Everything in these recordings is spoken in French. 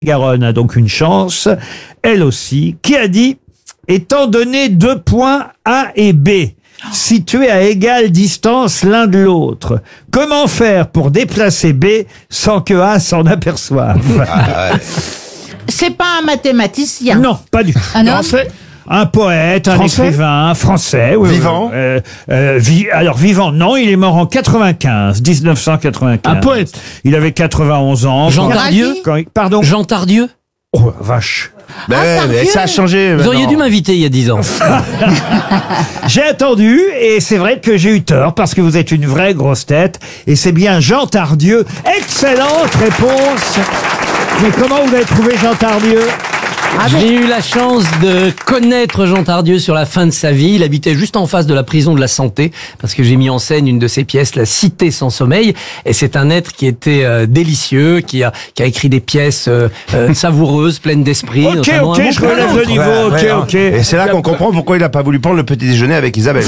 Garonne a donc une chance, elle aussi, qui a dit « Étant donné 2 points A et B, situés à égale distance l'un de l'autre, comment faire pour déplacer B sans que A s'en aperçoive ?» C'est pas un mathématicien. Non, pas du tout. Un homme Français. Un poète, un écrivain, un français. Oui, Vivant alors vivant, non, il est mort en 1995. Un poète. Il avait 91 ans. Jean Quand- Tardieu Pardon. Jean Tardieu. Oh, vache. Mais ça a changé. Vous auriez maintenant. dû m'inviter il y a 10 ans. J'ai attendu et c'est vrai que j'ai eu tort parce que vous êtes une vraie grosse tête et c'est bien Jean Tardieu. Excellente réponse. Mais comment vous avez trouvé Jean Tardieu? J'ai eu la chance de connaître Jean Tardieu sur la fin de sa vie. Il habitait juste en face de la prison de la Santé, parce que j'ai mis en scène une de ses pièces, La Cité sans sommeil. Et c'est un être qui était délicieux, qui a écrit des pièces savoureuses, pleines d'esprit. Ok, notamment ok, un bon je relève le niveau, Ouais, ok. Et c'est là qu'on comprend pourquoi il n'a pas voulu prendre le petit déjeuner avec Isabelle.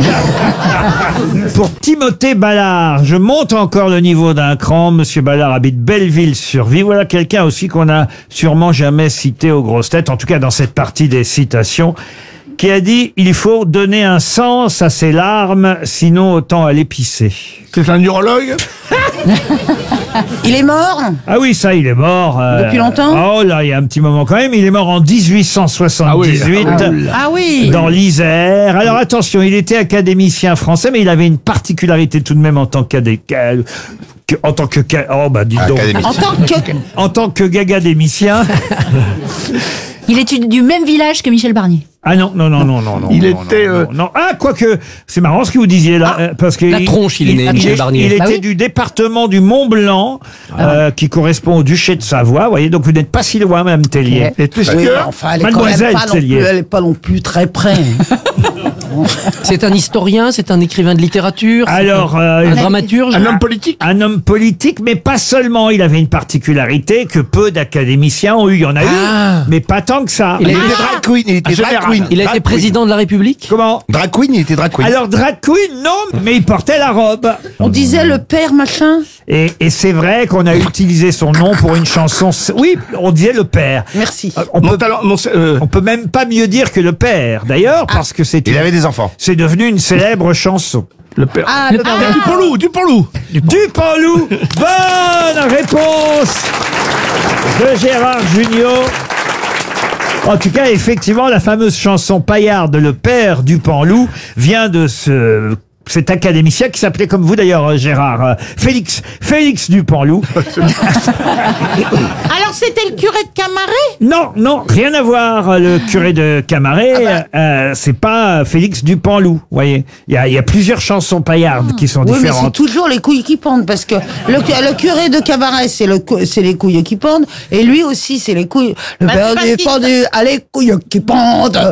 Pour Timothée Ballard, je monte encore le niveau d'un cran. Monsieur Ballard habite Belleville-sur-Vie. Voilà quelqu'un aussi qu'on a sûrement jamais cité aux grosses têtes, en tout cas dans cette partie des citations, qui a dit « Il faut donner un sens à ses larmes, sinon autant aller pisser. C'est un urologue. Il est mort. Ah oui, ça, il est mort. Depuis longtemps Oh là, il y a un petit moment quand même. Il est mort en 1878. Ah oui. Dans l'Isère. Alors attention, il était académicien français, mais il avait une particularité tout de même en tant oh bah dites donc. En tant que gagadémicien. Il est du même village que Michel Barnier. Ah non. Il non, était, non. Ah, quoique, c'est marrant ce que vous disiez là, parce que la tronche, il est né, Michel Barnier. Il Bah était oui. du département du Mont-Blanc, qui correspond au duché de Savoie. Vous voyez, donc vous n'êtes pas si loin, Mme Tellier. Et tu sais Oui, que- mais enfin, elle est quand Mademoiselle même pas non Tellier. plus, elle est pas non plus très près. C'est un historien, c'est un écrivain de littérature, c'est Alors, un dramaturge. Un homme politique. un homme politique, mais pas seulement. Il avait une particularité que peu d'académiciens ont eu. Il y en a eu, mais pas tant que ça. Il a Il été- était drag queen. Il était drag queen. Il a Drag été queen. président de la République. Comment? Drag queen, il était drag queen. Alors, drag queen, non, mais il portait la robe. On disait le père machin. Et c'est vrai qu'on a utilisé son nom pour une chanson. Oui, on disait le père. Merci. On peut même pas mieux dire que le père, d'ailleurs, parce que c'est Il avait des enfants. devenu une célèbre chanson. Le père. Ah, le père. Dupanloup. Dupanloup. Bonne réponse de Gérard Jugnot. En tout cas, effectivement, la fameuse chanson paillarde, le père Dupanloup, vient de cet académicien qui s'appelait comme vous d'ailleurs, Gérard, Félix Dupanloup. Alors c'était le curé de Camaret. Non, rien à voir. Le curé de Camaret, c'est pas Félix Dupanloup. Voyez, il y a plusieurs chansons paillardes qui sont Oui, mais c'est différentes. toujours les couilles qui pendent parce que le curé de Camaret c'est les couilles qui pendent et lui aussi c'est les couilles. Le père parce du qu'il- pendu a les couilles qui pendent.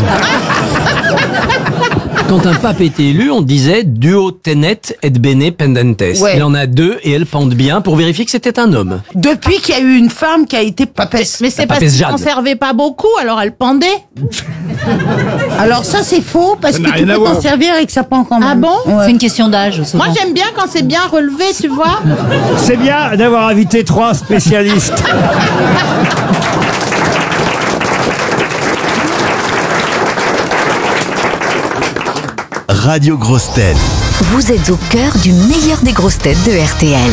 Quand un pape était élu, on disait duo tenet et bene pendentes. Ouais. Il en a 2 et elles pendent bien pour vérifier que c'était un homme. Depuis qu'il y a eu une femme qui a été papesse. Mais c'est La parce papesse qu'il Jade. conservait pas beaucoup, alors elle pendait. Alors ça c'est faux parce que n'a tu rien à peux voir. t'en servir et que ça pend quand même. Ah bon? Ouais. C'est une question d'âge, souvent. Moi j'aime bien quand c'est bien relevé, tu vois. C'est bien d'avoir invité 3 spécialistes. Radio Grosses Têtes. Vous êtes au cœur du meilleur des grosses têtes de RTL.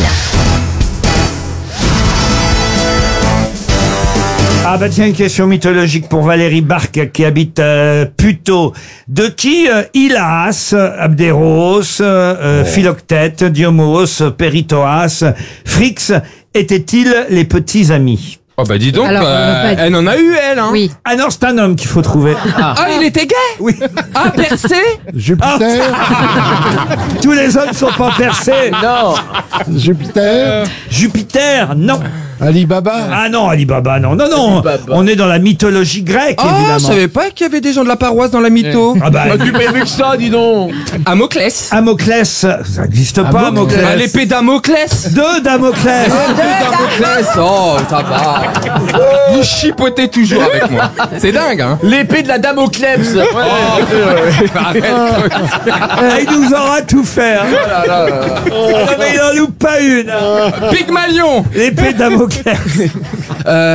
Ah bah tiens, une question mythologique pour Valérie Barque qui habite Puteaux. De qui Hylas, Abderos, Philoctète, Diomos, Péritoas, Phrix étaient-ils les petits amis? Oh bah dis donc, elle en a eu elle, hein. Oui. Ah non, c'est un homme qu'il faut trouver. Ah, il était gay. Oui. Ah, percé. Jupiter. Tous les hommes sont pas percés. Non. Jupiter. Jupiter, non. Alibaba. Ah non, Alibaba, non. Non. On est dans la mythologie grecque, Oh, je évidemment. savais pas qu'il y avait des gens de la paroisse dans la mytho. Ah bah, Plus que ça, dis donc. Amoclès. Damoclès, ça n'existe pas, Damoclès. Ah, l'épée d'Amoclès. De Damoclès. Damoclès. Oh, ça va. Vous chipotez toujours avec moi. C'est dingue, hein. L'épée de la Damoclès. Arrête. Ah, il nous aura tout fait. Hein. Non, mais il en loupe pas une. Pygmalion. L'épée de Damoclès.